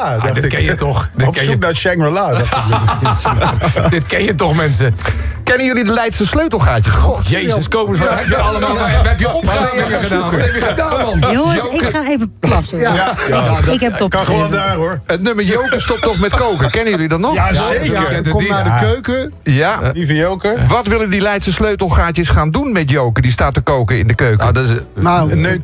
Shangri-La. dacht dit ik. ken je toch? Op zoek naar Shangri-La. dacht ik. Dit ken je toch, mensen? Kennen jullie de Leidse sleutelgaatjes? God, Jezus, komen ze. Heb je allemaal... Heb je opgravingen gedaan? Wat heb je gedaan, man? Jongens, ik ga even plassen. Ja. Ik heb het Kan gewoon opgegeven. daar, hoor. Het nummer Joke stopt toch met koken. Kennen jullie dat nog? Ja, Ja, zeker. ja. Kom naar de keuken. Ja. Lieve Joke. Wat willen die Leidse sleutelgaatjes gaan doen met Joke? Die staat te koken in de keuken. Nou, dat is... Nou,